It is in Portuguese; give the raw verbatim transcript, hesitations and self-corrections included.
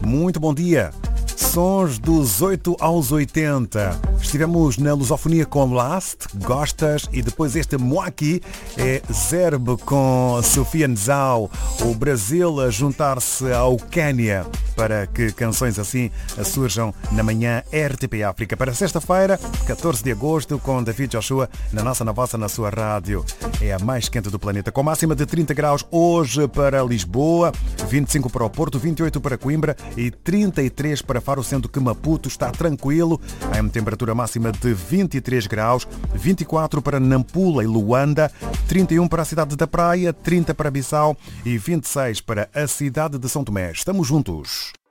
Muito bom dia. Sons dos oito aos oitenta. Estivemos na lusofonia com Last, Gostas, e depois este Moaki é Zerbe com Sofia Nzau. O Brasil a juntar-se ao Quênia para que canções assim surjam na manhã R T P África. Para sexta-feira, catorze de agosto, com David Joshua na nossa, na vossa, na sua rádio. É a mais quente do planeta, com máxima de trinta graus hoje para Lisboa, vinte e cinco para o Porto, vinte e oito para Coimbra e trinta e três para Faro, sendo que Maputo está tranquilo, em temperatura máxima de vinte e três graus, vinte e quatro para Nampula e Luanda, trinta e um para a cidade da Praia, trinta para Bissau e vinte e seis para a cidade de São Tomé. Estamos juntos.